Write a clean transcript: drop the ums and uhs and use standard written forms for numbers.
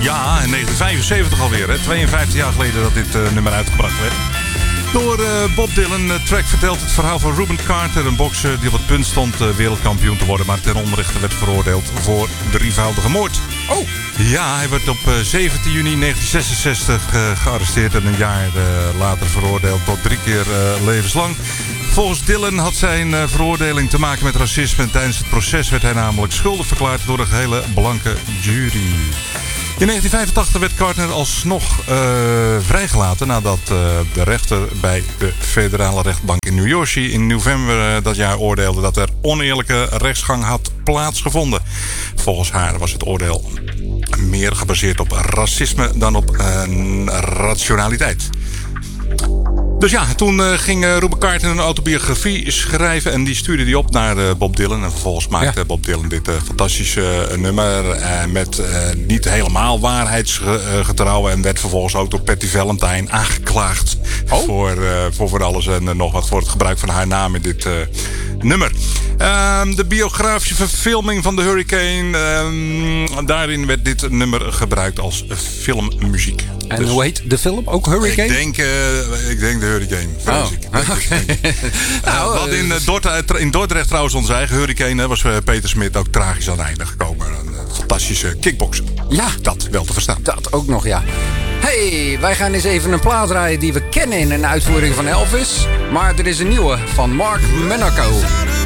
Ja, in 1975 alweer. Hè? 52 jaar geleden dat dit nummer uitgebracht werd. Door Bob Dylan. De track vertelt het verhaal van Reuben Carter. Een bokser die op het punt stond wereldkampioen te worden. Maar ten onrechte werd veroordeeld voor drievoudige moord. Oh. Ja, hij werd op 17 juni 1966 gearresteerd. En een jaar later veroordeeld tot 3 keer levenslang. Volgens Dylan had zijn veroordeling te maken met racisme. Tijdens het proces werd hij namelijk schuldig verklaard door een gehele blanke jury. In 1985 werd Carter alsnog vrijgelaten nadat de rechter bij de federale rechtbank in New Jersey in november dat jaar oordeelde dat er oneerlijke rechtsgang had plaatsgevonden. Volgens haar was het oordeel meer gebaseerd op racisme dan op rationaliteit. Dus ja, toen ging Reuben Carter een autobiografie schrijven en die stuurde die op naar Bob Dylan. En vervolgens maakte Bob Dylan dit fantastische nummer met niet helemaal waarheidsgetrouw. En werd vervolgens ook door Patty Valentine aangeklaagd voor alles en nog wat voor het gebruik van haar naam in dit nummer. De biografische verfilming van de Hurricane, daarin werd dit nummer gebruikt als filmmuziek. En hoe heet de film? Ook Hurricane? Ik denk de Hurricane. Wat in Dordrecht trouwens onze eigen Hurricane was Peter Smit ook tragisch aan het einde gekomen. Een fantastische kickbokser. Ja. Dat wel te verstaan. Dat ook nog, ja. Hey, wij gaan eens even een plaat draaien die we kennen in een uitvoering van Elvis. Maar er is een nieuwe van Mark Monaco.